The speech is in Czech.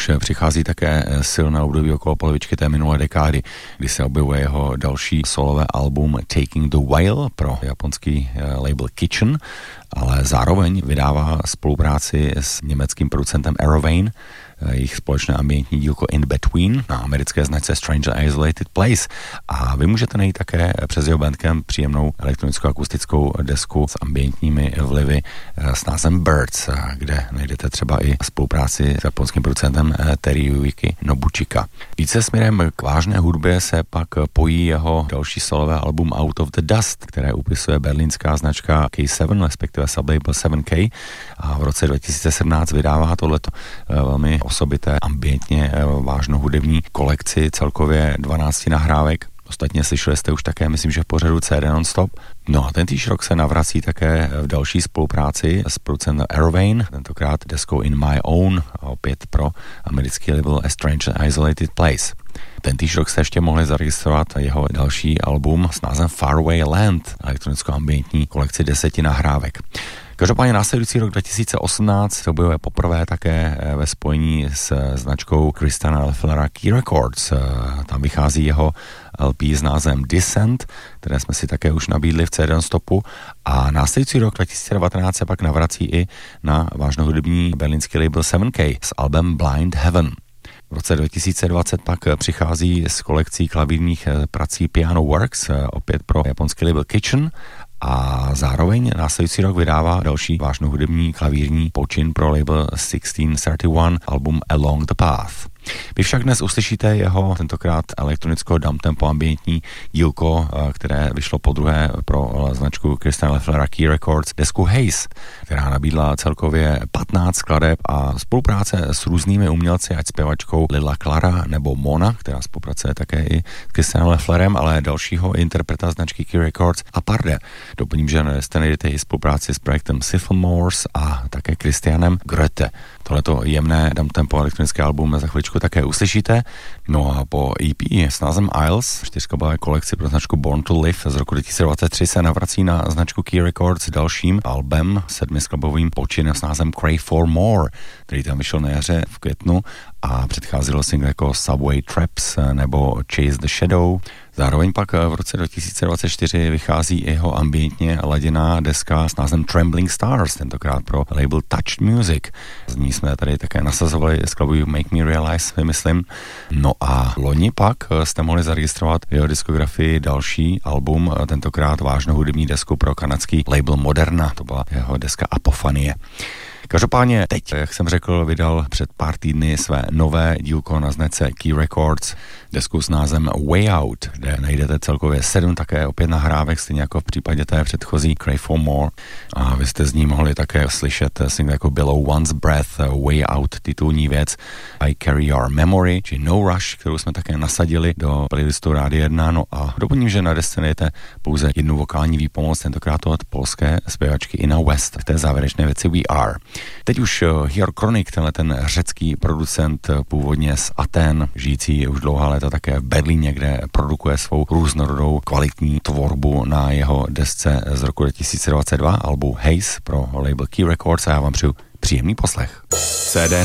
už přichází také silné období okolo polovičky té minulé dekády, kdy se objevuje jeho další solové album Taking the Whale pro japonský label Kitchen, ale zároveň vydává spolupráci s německým producentem Aerovane, jejich společné ambientní dílko In Between na americké značce Stranger Isolated Place. A vy můžete najít také přes jeho Bandcamp příjemnou elektronickou akustickou desku s ambientními vlivy s názvem Birds, kde najdete třeba i spolupráci s japonským producentem Teriyuki Nobuchika. Více směrem k vážné hudbě se pak pojí jeho další solové album Out of the Dust, které upisuje berlínská značka K7, respektive sublabel 7K, a v roce 2017 vydává tohleto velmi osobité ambientně vážnou hudební kolekci, celkově 12 nahrávek. Ostatně slyšeli jste už také, myslím, že v pořadu CD Non-Stop. No a tentýž rok se navrací také v další spolupráci s producentem Aerovane, tentokrát deskou In My Own, a opět pro americký label A Strange Isolated Place. Tentýž rok jste ještě mohli zaregistrovat jeho další album s názvem Faraway Land, elektronickou ambientní kolekci 10 nahrávek. Každopádně následující rok 2018 se objevuje poprvé také ve spojení s značkou Christiana Lefflera Key Records. Tam vychází jeho LP s názvem Descent, které jsme si také už nabídli v CD Stopu, a následující rok 2019 se pak navrací i na vážnohudební berlínský label 7K s albem Blind Heaven. V roce 2020 pak přichází s kolekcí klavírních prací Piano Works, opět pro japonský label Kitchen, a zároveň následující rok vydává další vážnohudební klavírní počin pro label 1631 album Along the Path. Vy však dnes uslyšíte jeho tentokrát elektronickou dump-tempo ambientní dílko, které vyšlo podruhé pro značku Christiana Lefflera Key Records, desku Haze, která nabídla celkově 15 skladeb a spolupráce s různými umělci, ať zpěvačkou Lila Clara nebo Mona, která spolupracuje také i s Christianem Lefflerem, ale dalšího interpreta značky Key Records a Parde. Doplním, že najdete i spolupráci s projektem Syphomores a také Christianem Grote. Tohleto jemné dump-tempo elektronické album za chviličku také uslyšíte. No a po EP s názvem Isles, 4skladbové kolekci pro značku Born to Live z roku 2023 se navrací na značku Key Records dalším albem, 7skladbovým počinem s názvem Crave for More, který tam vyšel na jaře v květnu a předcházelo single jako Subway Traps nebo Chase the Shadow. Zároveň pak v roce 2024 vychází jeho ambientně laděná deska s názvem Trembling Stars, tentokrát pro label Touched Music. Z ní jsme tady také nasazovali skladbu Make Me Realize, myslím. No a loni pak jste mohli zaregistrovat v jeho diskografii další album, tentokrát vážnohudební desku pro kanadský label Moderna. To byla jeho deska Apofanie. Každopádně teď, jak jsem řekl, vydal před pár týdny své nové dílko na značce Key Records, desku s názvem Way Out, kde najdete celkově 7 také opět nahrávek, stejně jako v případě té předchozí Crave for More. A vy jste z ní mohli také slyšet single jako Below One's Breath, Way Out, titulní věc, I Carry Your Memory, či No Rush, kterou jsme také nasadili do playlistu Rádia 1. No a doplním, že na desce najdete pouze jednu vokální výpomoc, tentokrát od polské zpěvačky Inna West v té závěrečné věci We Are. Teď už Hjor Kronik, tenhle ten řecký producent původně z Aten, žijící už dlouhá léta také v Berlíně, kde produkuje svou různorodou kvalitní tvorbu na jeho desce z roku 2022, albu Haze pro label Key Records, a já vám přeju příjemný poslech. CD